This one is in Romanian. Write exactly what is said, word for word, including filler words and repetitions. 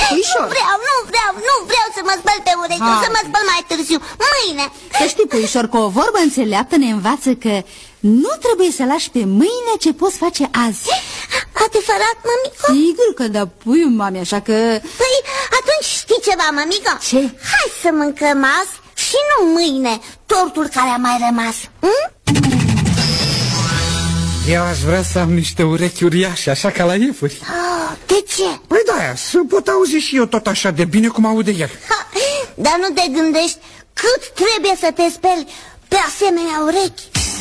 puișor. Nu vreau, nu vreau, nu vreau să mă spăl pe urechi, o să mă spăl mai târziu, mâine. Să știi, puișor, că o vorbă înțeleaptă ne învață că nu trebuie să lași pe mâine ce poți face azi. Adevărat, mămico? Sigur că da, puiul mami, așa că... Păi, atunci știi ceva, mămico? Ce? Hai să mâncăm azi și nu mâine tortul care a mai rămas, hm? Eu aș vrea să am niște urechi uriașe, așa ca la iepuri. Oh, de ce? Păi da, să pot auzi și eu tot așa de bine cum aude el. Ha, dar nu te gândești cât trebuie să te speli pe asemenea urechi?